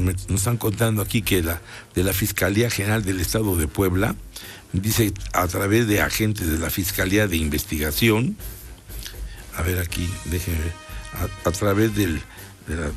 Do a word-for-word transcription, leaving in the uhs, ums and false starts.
me, nos están contando aquí que la de la Fiscalía General del Estado de Puebla, dice a través de agentes de la Fiscalía de Investigación, a ver aquí, déjenme ver, a, a través del, de la